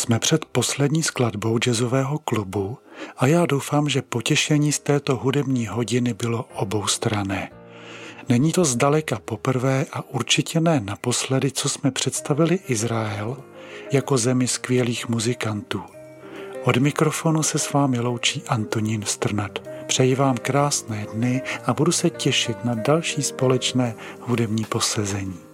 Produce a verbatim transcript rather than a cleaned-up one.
Jsme před poslední skladbou jazzového klubu a já doufám, že potěšení z této hudební hodiny bylo oboustranné. Není to zdaleka poprvé a určitě ne naposledy, co jsme představili Izrael jako zemi skvělých muzikantů. Od mikrofonu se s vámi loučí Antonín Strnad. Přeji vám krásné dny a budu se těšit na další společné hudební posezení.